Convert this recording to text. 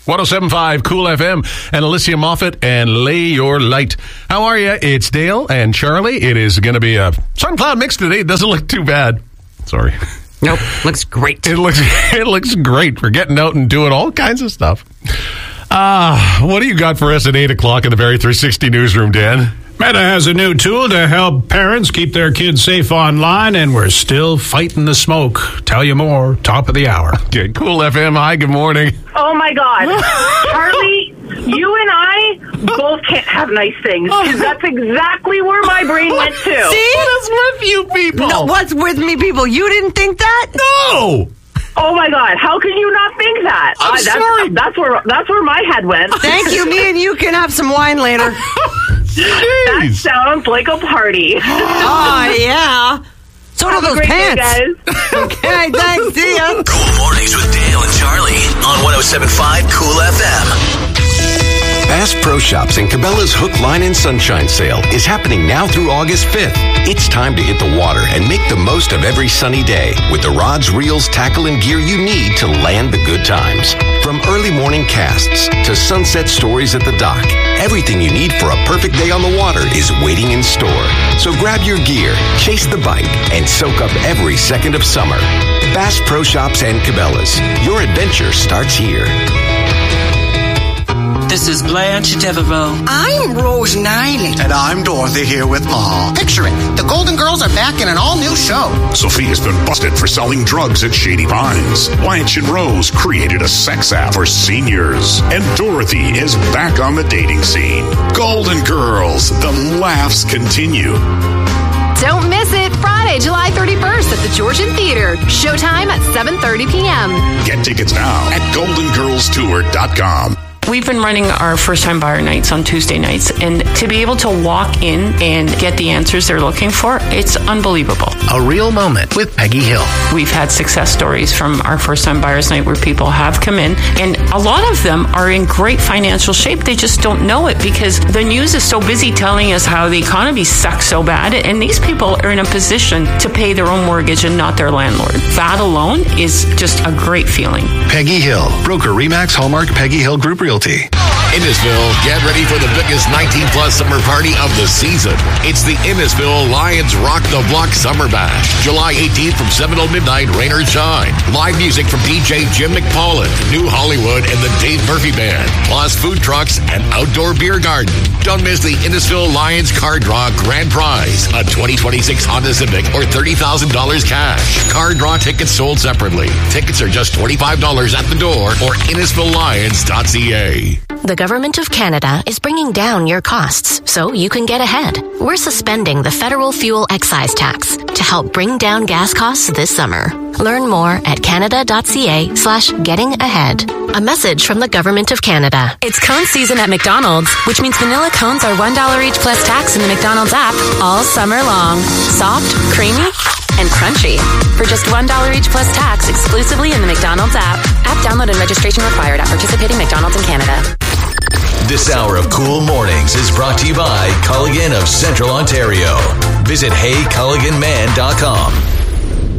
107.5 Cool FM and Alicia Moffat and Lay Your Light. How are you? It's Dale and Charlie. It is going to be a sun cloud mix today. It doesn't look too bad. Sorry. Nope. Looks great. It looks great. We're getting out and doing all kinds of stuff. What do you got for us at 8 o'clock in the Barrie 360 newsroom, Dan? Meta has a new tool to help parents keep their kids safe online, and we're still fighting the smoke. Tell you more, top of the hour. Okay, Cool FM. Hi, good morning. Oh, my God. Charlie, you and I both can't have nice things, because that's exactly where my brain went to. See? What is with you people? No, what's with me, people? You didn't think that? No! Oh, my God. How can you not think that? I'm sorry. That's where my head went. Thank you. Me and you can have some wine later. That Jeez. sounds like a party. Oh, yeah. So do Have a those great day, pants. guys. Okay, thanks. See ya. Cool Mornings with Dale and Charlie on 107.5 Cool FM. Bass Pro Shops and Cabela's Hook, Line, and Sunshine Sale is happening now through August 5th. It's time to hit the water and make the most of every sunny day with the rods, reels, tackle, and gear you need to land the good times. From early morning casts to sunset stories at the dock, everything you need for a perfect day on the water is waiting in store. So grab your gear, chase the bite, and soak up every second of summer. Bass Pro Shops and Cabela's. Your adventure starts here. This is Blanche Devereaux. I'm Rose Niley. And I'm Dorothy here with Ma. Picture it. The Golden Girls are back in an all-new show. Sophia's been busted for selling drugs at Shady Pines. Blanche and Rose created a sex app for seniors. And Dorothy is back on the dating scene. Golden Girls, the laughs continue. Don't miss it. Friday, July 31st at the Georgian Theater. Showtime at 7:30 p.m. Get tickets now at goldengirlstour.com. We've been running our first-time buyer nights on Tuesday nights, and to be able to walk in and get the answers they're looking for, it's unbelievable. A real moment with Peggy Hill. We've had success stories from our first-time buyers night where people have come in, and a lot of them are in great financial shape. They just don't know it because the news is so busy telling us how the economy sucks so bad, and these people are in a position to pay their own mortgage and not their landlord. That alone is just a great feeling. Peggy Hill, broker Remax Hallmark Peggy Hill Group Realty. Innisfil, get ready for the biggest 19-plus summer party of the season. It's the Innisfil Lions Rock the Block Summer Bash. July 18th from 7 till midnight, rain or shine. Live music from DJ Jim McPaulin, New Hollywood, and the Dave Murphy Band. Plus food trucks and outdoor beer garden. Don't miss the Innisfil Lions Card Draw Grand Prize. A 2026 Honda Civic or $30,000 cash. Card Draw tickets sold separately. Tickets are just $25 at the door or InnisfilLions.ca. The Government of Canada is bringing down your costs so you can get ahead. We're suspending the federal fuel excise tax to help bring down gas costs this summer. Learn more at canada.ca/getting-ahead. A message from the Government of Canada. It's cone season at McDonald's, which means vanilla cones are $1 each plus tax in the McDonald's app all summer long. Soft, creamy, and crunchy. For just $1 each plus tax exclusively in the McDonald's app. App download and registration required at participating McDonald's in Canada. This hour of Cool Mornings is brought to you by Culligan of Central Ontario. Visit HeyCulliganMan.com.